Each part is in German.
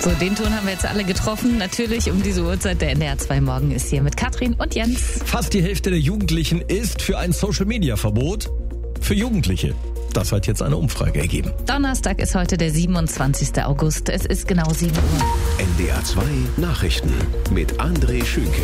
So, den Ton haben wir jetzt alle getroffen. Natürlich um diese Uhrzeit. Der NDR 2 Morgen ist hier mit Katrin und Jens. Fast die Hälfte der Jugendlichen ist für ein Social-Media-Verbot für Jugendliche. Das hat jetzt eine Umfrage ergeben. Donnerstag ist heute der 27. August. Es ist genau 7 Uhr. NDR 2 Nachrichten mit André Schünke.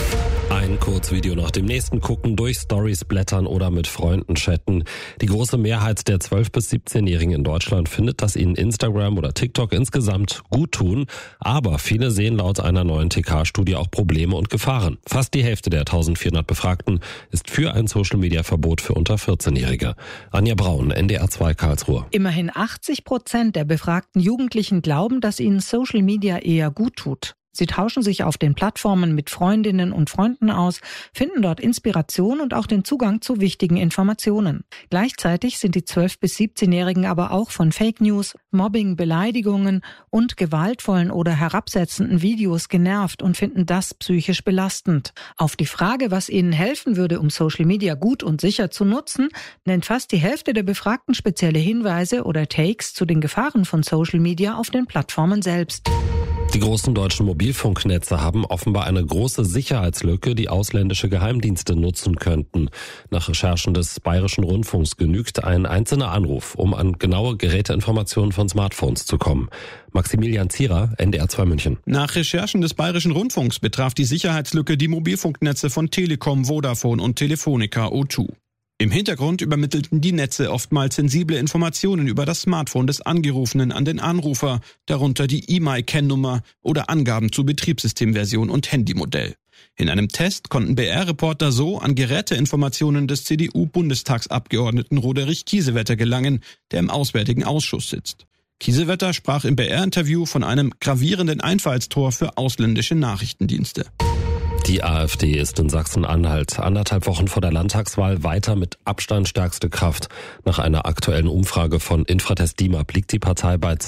Ein Kurzvideo nach dem nächsten gucken, durch Stories blättern oder mit Freunden chatten. Die große Mehrheit der 12- bis 17-Jährigen in Deutschland findet, dass ihnen Instagram oder TikTok insgesamt gut tun. Aber viele sehen laut einer neuen TK-Studie auch Probleme und Gefahren. Fast die Hälfte der 1400 Befragten ist für ein Social-Media-Verbot für unter 14-Jährige. Anja Braun, NDR 2 Karlsruhe. Immerhin 80% der befragten Jugendlichen glauben, dass ihnen Social Media eher gut tut. Sie tauschen sich auf den Plattformen mit Freundinnen und Freunden aus, finden dort Inspiration und auch den Zugang zu wichtigen Informationen. Gleichzeitig sind die 12- bis 17-Jährigen aber auch von Fake News, Mobbing, Beleidigungen und gewaltvollen oder herabsetzenden Videos genervt und finden das psychisch belastend. Auf die Frage, was ihnen helfen würde, um Social Media gut und sicher zu nutzen, nennt fast die Hälfte der Befragten spezielle Hinweise oder Takes zu den Gefahren von Social Media auf den Plattformen selbst. Die großen deutschen Mobilfunknetze haben offenbar eine große Sicherheitslücke, die ausländische Geheimdienste nutzen könnten. Nach Recherchen des Bayerischen Rundfunks genügt ein einzelner Anruf, um an genaue Geräteinformationen von Smartphones zu kommen. Maximilian Zierer, NDR 2 München. Nach Recherchen des Bayerischen Rundfunks betraf die Sicherheitslücke die Mobilfunknetze von Telekom, Vodafone und Telefonica O2. Im Hintergrund übermittelten die Netze oftmals sensible Informationen über das Smartphone des Angerufenen an den Anrufer, darunter die E-Mail-Kennnummer oder Angaben zu Betriebssystemversion und Handymodell. In einem Test konnten BR-Reporter so an Geräteinformationen des CDU-Bundestagsabgeordneten Roderich Kiesewetter gelangen, der im Auswärtigen Ausschuss sitzt. Kiesewetter sprach im BR-Interview von einem gravierenden Einfallstor für ausländische Nachrichtendienste. Die AfD ist in Sachsen-Anhalt 1,5 Wochen vor der Landtagswahl weiter mit Abstand stärkste Kraft. Nach einer aktuellen Umfrage von Infratest DIMAP liegt die Partei bei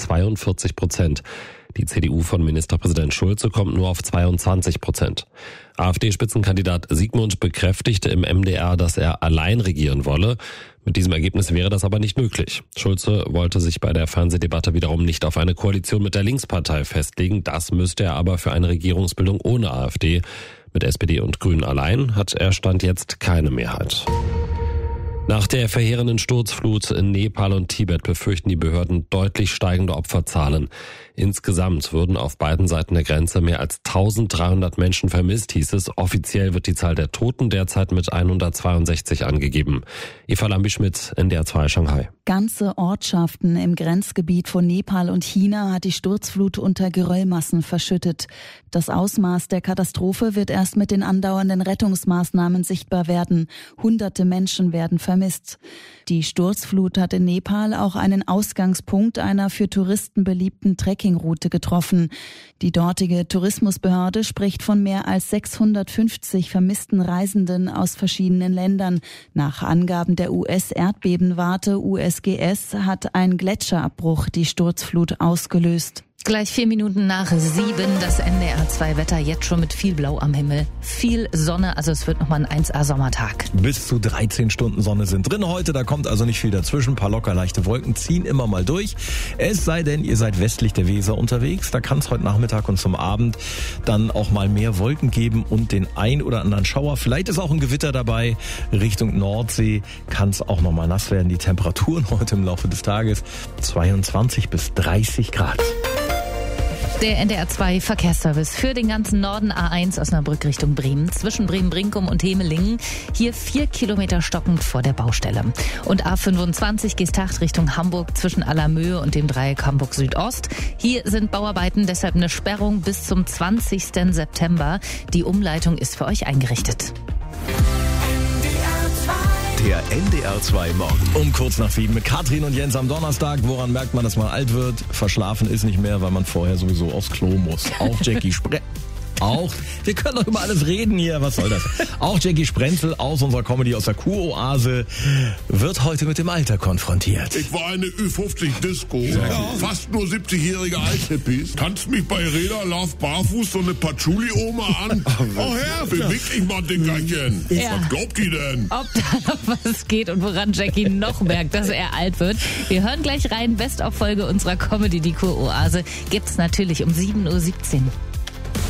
42%. Die CDU von Ministerpräsident Schulze kommt nur auf 22%. AfD-Spitzenkandidat Sigmund bekräftigte im MDR, dass er allein regieren wolle. Mit diesem Ergebnis wäre das aber nicht möglich. Schulze wollte sich bei der Fernsehdebatte wiederum nicht auf eine Koalition mit der Linkspartei festlegen. Das müsste er aber für eine Regierungsbildung ohne AfD. Mit SPD und Grünen allein hat er Stand jetzt keine Mehrheit. Nach der verheerenden Sturzflut in Nepal und Tibet befürchten die Behörden deutlich steigende Opferzahlen. Insgesamt würden auf beiden Seiten der Grenze mehr als 1300 Menschen vermisst, hieß es. Offiziell wird die Zahl der Toten derzeit mit 162 angegeben. Eva Lambi-Schmidt, NDR 2 Shanghai. Ganze Ortschaften im Grenzgebiet von Nepal und China hat die Sturzflut unter Geröllmassen verschüttet. Das Ausmaß der Katastrophe wird erst mit den andauernden Rettungsmaßnahmen sichtbar werden. Hunderte Menschen werden vermisst. Die Sturzflut hat in Nepal auch einen Ausgangspunkt einer für Touristen beliebten Trekkingroute getroffen. Die dortige Tourismusbehörde spricht von mehr als 650 vermissten Reisenden aus verschiedenen Ländern. Nach Angaben der US-Erdbebenwarte USGS hat ein Gletscherabbruch die Sturzflut ausgelöst. Gleich 4 Minuten nach 7, das NDR 2 Wetter jetzt schon mit viel Blau am Himmel. Viel Sonne, also es wird nochmal ein 1A-Sommertag. Bis zu 13 Stunden Sonne sind drin heute, da kommt also nicht viel dazwischen. Ein paar locker leichte Wolken ziehen immer mal durch. Es sei denn, ihr seid westlich der Weser unterwegs, da kann es heute Nachmittag und zum Abend dann auch mal mehr Wolken geben und den ein oder anderen Schauer. Vielleicht ist auch ein Gewitter dabei. Richtung Nordsee kann es auch nochmal nass werden. Die Temperaturen heute im Laufe des Tages 22 bis 30 Grad. Der NDR 2 Verkehrsservice für den ganzen Norden A1 Osnabrück Richtung Bremen, zwischen Bremen-Brinkum und Hemelingen. Hier 4 Kilometer stockend vor der Baustelle. Und A25 Geesthacht Richtung Hamburg zwischen Allermöhe und dem Dreieck Hamburg Südost. Hier sind Bauarbeiten, deshalb eine Sperrung bis zum 20. September. Die Umleitung ist für euch eingerichtet. Der NDR 2 Morgen. Um kurz nach 7 mit Katrin und Jens am Donnerstag. Woran merkt man, dass man alt wird? Verschlafen ist nicht mehr, weil man vorher sowieso aufs Klo muss. Auch Jackie Auch, wir können doch über alles reden hier, was soll das? Auch Jackie Sprenzel aus unserer Comedy aus der Kuroase wird heute mit dem Alter konfrontiert. Ich war eine Ü50-Disco, fast nur 70-jährige Althippies. Tanzt mich bei Reda Love barfuß so eine Patchouli-Oma an. Oh Herr, beweg dich mal, Dickerchen. Ja. Was glaubt die denn? Ob da noch was geht und woran Jackie noch merkt, dass er alt wird. Wir hören gleich rein. Best-of-Folge unserer Comedy, die Kuroase, gibt's natürlich um 7:17 Uhr.